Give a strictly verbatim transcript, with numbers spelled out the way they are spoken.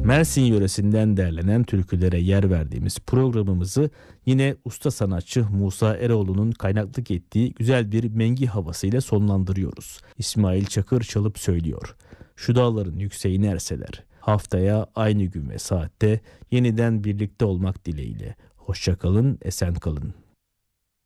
Mersin yöresinden derlenen türkülere yer verdiğimiz programımızı yine usta sanatçı Musa Eroğlu'nun kaynaklık ettiği güzel bir mengi havasıyla sonlandırıyoruz. İsmail Çakır çalıp söylüyor. Şu dağların yükseğine erseler. Haftaya aynı gün ve saatte yeniden birlikte olmak dileğiyle. Hoşça kalın, esen kalın.